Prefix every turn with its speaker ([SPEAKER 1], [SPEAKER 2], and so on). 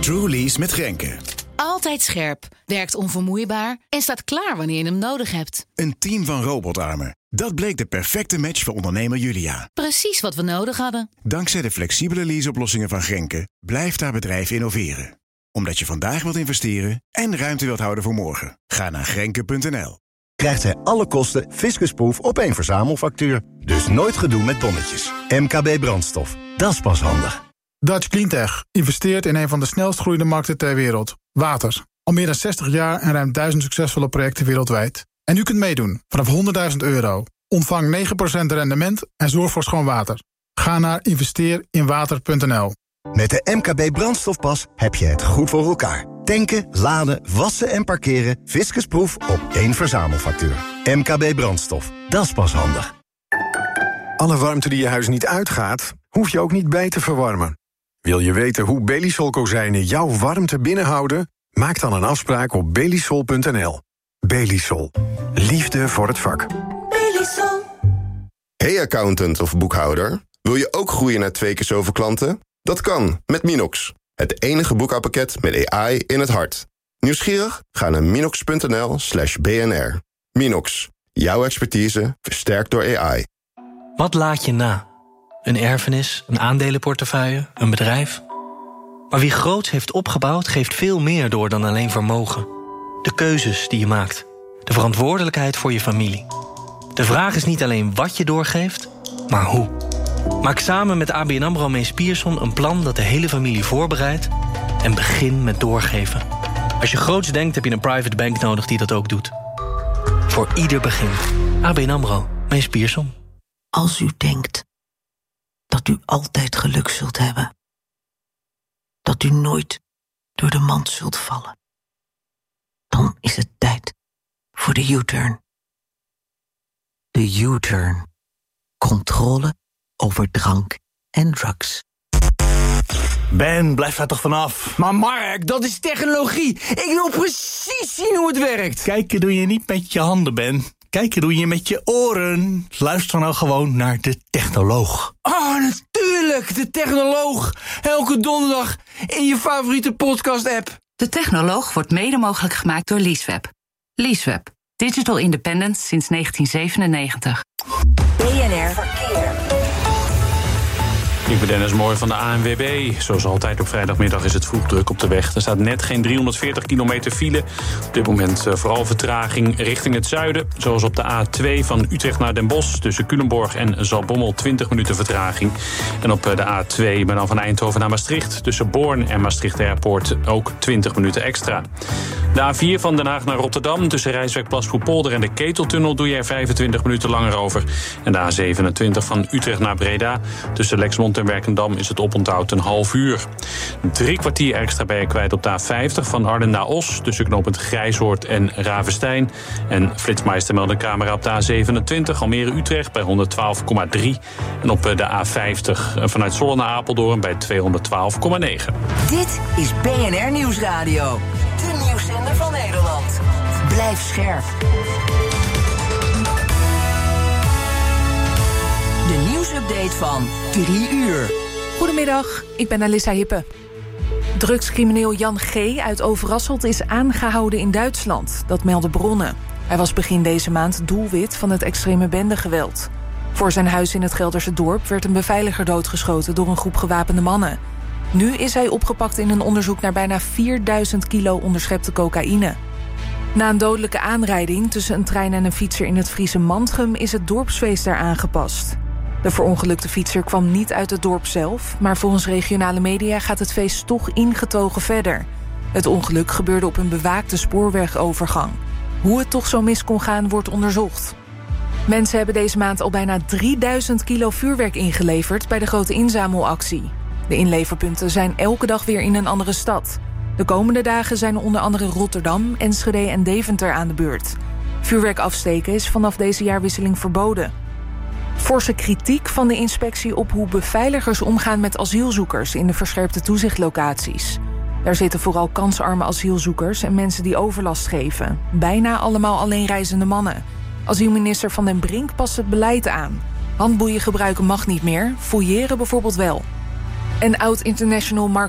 [SPEAKER 1] True Lease met Grenke.
[SPEAKER 2] Altijd scherp, werkt onvermoeibaar en staat klaar wanneer je hem nodig hebt.
[SPEAKER 1] Een team van robotarmen. Dat bleek de perfecte match voor ondernemer Julia.
[SPEAKER 2] Precies wat we nodig hadden.
[SPEAKER 1] Dankzij de flexibele leaseoplossingen van Grenke blijft haar bedrijf innoveren. Omdat je vandaag wilt investeren en ruimte wilt houden voor morgen. Ga naar Grenke.nl.
[SPEAKER 3] Krijgt zij alle kosten fiscusproof op één verzamelfactuur. Dus nooit gedoe met bonnetjes. MKB Brandstof. Dat is pas handig.
[SPEAKER 4] Dutch Cleantech investeert in een van de snelst groeiende markten ter wereld. Water. Al meer dan 60 jaar en ruim 1000 succesvolle projecten wereldwijd. En u kunt meedoen vanaf €100.000. Ontvang 9% rendement en zorg voor schoon water. Ga naar investeerinwater.nl.
[SPEAKER 3] Met de MKB Brandstofpas heb je het goed voor elkaar. Tanken, laden, wassen en parkeren. Fiscusproof op één verzamelfactuur. MKB Brandstof. Dat is pas handig.
[SPEAKER 5] Alle warmte die je huis niet uitgaat, hoef je ook niet bij te verwarmen. Wil je weten hoe Belisol kozijnen jouw warmte binnenhouden? Maak dan een afspraak op belisol.nl. Belisol. Liefde voor het vak.
[SPEAKER 6] Belisol.
[SPEAKER 7] Hey accountant of boekhouder, wil je ook groeien naar 2 keer zoveel klanten? Dat kan met Minox. Het enige boekhoudpakket met AI in het hart. Nieuwsgierig? Ga naar minox.nl/BNR. Minox. Jouw expertise versterkt door AI.
[SPEAKER 8] Wat laat je na? Een erfenis, een aandelenportefeuille, een bedrijf? Maar wie groots heeft opgebouwd, geeft veel meer door dan alleen vermogen. De keuzes die je maakt. De verantwoordelijkheid voor je familie. De vraag is niet alleen wat je doorgeeft, maar hoe. Maak samen met ABN AMRO Mees Pierson een plan dat de hele familie voorbereidt en begin met doorgeven. Als je groots denkt, heb je een private bank nodig die dat ook doet. Voor ieder begin. ABN AMRO Mees Pierson.
[SPEAKER 6] Als u denkt dat u altijd geluk zult hebben, dat u nooit door de mand zult vallen, dan is het tijd voor de U-turn. De U-turn. Controle over drank en drugs.
[SPEAKER 9] Ben, blijf daar toch vanaf.
[SPEAKER 10] Maar Mark, dat is technologie. Ik wil precies zien hoe het werkt.
[SPEAKER 9] Kijken doe je niet met je handen, Ben. Kijken doe je met je oren. Luister nou gewoon naar de technoloog.
[SPEAKER 10] Oh, natuurlijk, de technoloog. Elke donderdag in je favoriete podcast-app.
[SPEAKER 11] De technoloog wordt mede mogelijk gemaakt door Leaseweb. Leaseweb. Digital independence sinds 1997.
[SPEAKER 6] BNR Verkeer.
[SPEAKER 12] Ik ben Dennis Mooi van de ANWB. Zoals altijd op vrijdagmiddag is het vroeg druk op de weg. Er staat net geen 340 kilometer file. Op dit moment vooral vertraging richting het zuiden. Zoals op de A2 van Utrecht naar Den Bosch. Tussen Culemborg en Zaltbommel 20 minuten vertraging. En op de A2, maar dan van Eindhoven naar Maastricht. Tussen Born en Maastricht Airport ook 20 minuten extra. De A4 van Den Haag naar Rotterdam. Tussen Rijswijk Plasbroek-Polder en de Keteltunnel doe je er 25 minuten langer over. En de A27 van Utrecht naar Breda. Tussen Lexmond en Werkendam is het oponthoud een half uur. 3 kwartier extra ben je kwijt op de A50 van Arnhem naar Os. Tussen knooppunt Grijshoort en Ravenstein. En Flitsmeister meldt een camera op de A27 Almere-Utrecht bij 112,3. En op de A50 vanuit Zwolle naar Apeldoorn bij 212,9.
[SPEAKER 6] Dit is BNR Nieuwsradio. De nieuwszender van Nederland. Blijf scherp. De nieuwsupdate van 3 uur.
[SPEAKER 13] Goedemiddag, ik ben Alissa Hippe. Drugscrimineel Jan G. uit Overasselt is aangehouden in Duitsland. Dat melden bronnen. Hij was begin deze maand doelwit van het extreme bendegeweld. Voor zijn huis in het Gelderse dorp werd een beveiliger doodgeschoten door een groep gewapende mannen. Nu is hij opgepakt in een onderzoek naar bijna 4000 kilo onderschepte cocaïne. Na een dodelijke aanrijding tussen een trein en een fietser in het Friese Mantrum is het dorpsfeest daar aangepast. De verongelukte fietser kwam niet uit het dorp zelf, maar volgens regionale media gaat het feest toch ingetogen verder. Het ongeluk gebeurde op een bewaakte spoorwegovergang. Hoe het toch zo mis kon gaan, wordt onderzocht. Mensen hebben deze maand al bijna 3000 kilo vuurwerk ingeleverd bij de grote inzamelactie. De inleverpunten zijn elke dag weer in een andere stad. De komende dagen zijn onder andere Rotterdam, Enschede en Deventer aan de beurt. Vuurwerk afsteken is vanaf deze jaarwisseling verboden. Forse kritiek van de inspectie op hoe beveiligers omgaan met asielzoekers in de verscherpte toezichtlocaties. Daar zitten vooral kansarme asielzoekers en mensen die overlast geven. Bijna allemaal alleenreizende mannen. Asielminister Van den Brink past het beleid aan. Handboeien gebruiken mag niet meer, fouilleren bijvoorbeeld wel. En oud-international Mark